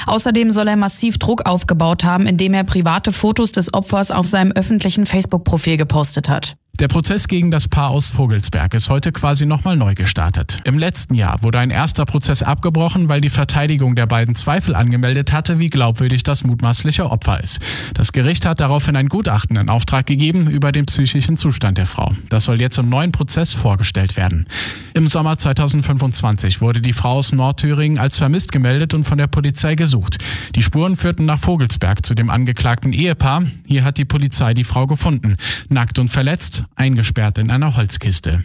Außerdem soll er massiv Druck aufgebaut haben, indem er private Fotos des Opfers auf seinem öffentlichen Facebook-Profil gepostet hat. Der Prozess gegen das Paar aus Vogelsberg ist heute quasi nochmal neu gestartet. Im letzten Jahr wurde ein erster Prozess abgebrochen, weil die Verteidigung der beiden Zweifel angemeldet hatte, wie glaubwürdig das mutmaßliche Opfer ist. Das Gericht hat daraufhin ein Gutachten in Auftrag gegeben über den psychischen Zustand der Frau. Das soll jetzt im neuen Prozess vorgestellt werden. Im Sommer 2025 wurde die Frau aus Nordthüringen als vermisst gemeldet und von der Polizei gesucht. Die Spuren führten nach Vogelsberg zu dem angeklagten Ehepaar. Hier hat die Polizei die Frau gefunden, nackt und verletzt, eingesperrt in einer Holzkiste.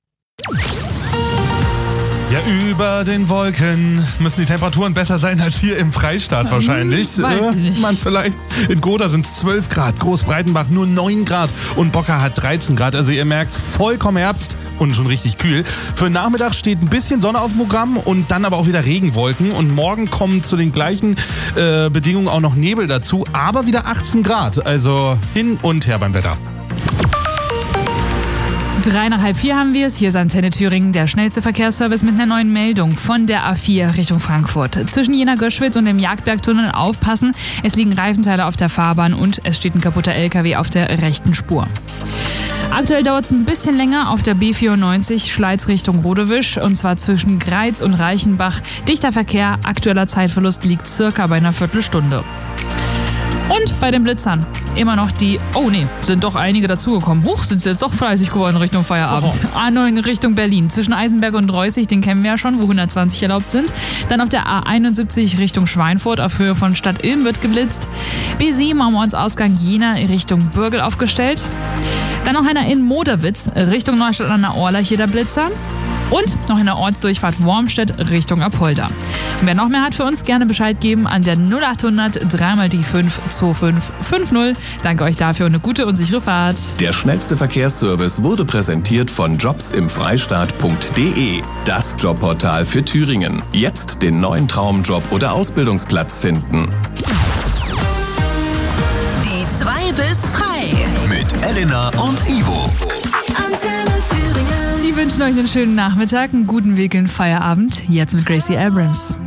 Ja, über den Wolken müssen die Temperaturen besser sein als hier im Freistaat wahrscheinlich. Weiß ich nicht. Man vielleicht. In Gotha sind es 12 Grad, Großbreitenbach nur 9 Grad und Bocker hat 13 Grad. Also ihr merkt, vollkommen Herbst und schon richtig kühl. Für den Nachmittag steht ein bisschen Sonne auf dem Programm und dann aber auch wieder Regenwolken. Und morgen kommen zu den gleichen Bedingungen auch noch Nebel dazu, aber wieder 18 Grad. Also hin und her beim Wetter. 3 nach halb 4 haben wir es. Hier ist Antenne Thüringen, der schnellste Verkehrsservice mit einer neuen Meldung von der A4 Richtung Frankfurt. Zwischen Jena-Göschwitz und dem Jagdbergtunnel aufpassen. Es liegen Reifenteile auf der Fahrbahn und es steht ein kaputter LKW auf der rechten Spur. Aktuell dauert es ein bisschen länger auf der B94 Schleiz Richtung Rodewisch und zwar zwischen Greiz und Reichenbach. Dichter Verkehr, aktueller Zeitverlust liegt circa bei einer Viertelstunde. Und bei den Blitzern immer noch sind doch einige dazugekommen. Sind sie jetzt doch fleißig geworden Richtung Feierabend. A9 Richtung Berlin. Zwischen Eisenberg und Reußig, den kennen wir ja schon, wo 120 erlaubt sind. Dann auf der A71 Richtung Schweinfurt auf Höhe von Stadt Ilm wird geblitzt. B7 am Ortsausgang Jena Richtung Bürgel aufgestellt. Dann noch einer in Moderwitz Richtung Neustadt an der Orlach, hier der Blitzer. Und noch in der Ortsdurchfahrt Wormstedt Richtung Apolda. Und wer noch mehr hat für uns, gerne Bescheid geben an der 0800 3 die 5 2550. Danke euch dafür und eine gute und sichere Fahrt. Der schnellste Verkehrsservice wurde präsentiert von jobsimfreistaat.de. Das Jobportal für Thüringen. Jetzt den neuen Traumjob oder Ausbildungsplatz finden. Die 2 bis frei. Mit Elena und Ivo. Antenne Thüringen. Die wünschen euch einen schönen Nachmittag, einen guten Weg in den Feierabend. Jetzt mit Gracie Abrams.